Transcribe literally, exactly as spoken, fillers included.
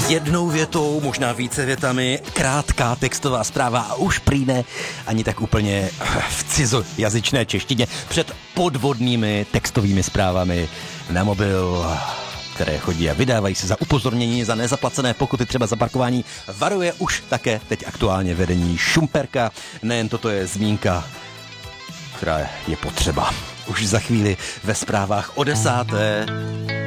jednou větou, možná více větami, krátká textová zpráva a už prý ne ani tak úplně v cizojazyčné češtině před podvodnými textovými zprávami na mobil, které chodí a vydávají se za upozornění za nezaplacené pokuty, třeba za parkování, varuje už také teď aktuálně vedení Šumperka. Nejen toto je zmínka, která je potřeba. Už za chvíli ve zprávách o desáté.